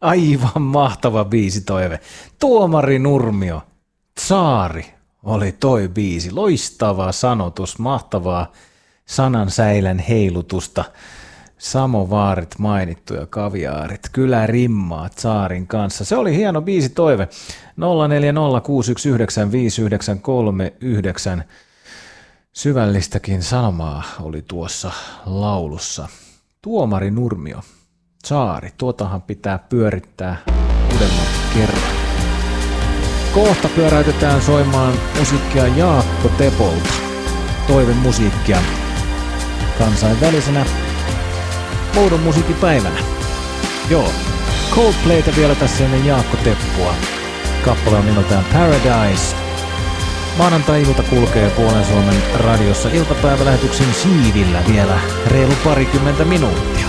Aivan mahtava biisitoive. Tuomari Nurmio, Tsaari oli toi biisi. Loistava sanotus, mahtavaa sanansäilän heilutusta. Samovaarit mainittu ja kaviaarit. Kyllä rimmaa Tsaarin kanssa. Se oli hieno biisitoive. 0406195939. Syvällistäkin sanomaa oli tuossa laulussa. Tuomari Nurmio, Tsaari, tuotahan pitää pyörittää uudemman kerran. Kohta pyöräytetään soimaan musiikkia Jaakko Tepolta. Toivemusiikkia kansainvälisenä oudon musiikkipäivänä. Joo, Coldplayta vielä tässä ennen Jaakko Teppua. Kappale on nimeltään Paradise. Maanantai-ilta kulkee Puolen Suomen radiossa iltapäivälähetyksen siivillä vielä reilu parikymmentä minuuttia.